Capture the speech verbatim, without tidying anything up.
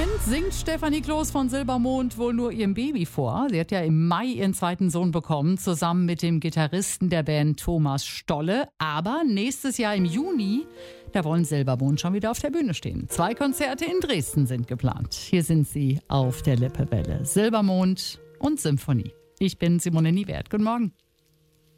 Moment singt Stefanie Kloß von Silbermond wohl nur ihrem Baby vor. Sie hat ja im Mai ihren zweiten Sohn bekommen, zusammen mit dem Gitarristen der Band Thomas Stolle. Aber nächstes Jahr im Juni, da wollen Silbermond schon wieder auf der Bühne stehen. Zwei Konzerte in Dresden sind geplant. Hier sind sie auf der Lippewelle. Silbermond und Symphonie. Ich bin Simone Niewert. Guten Morgen.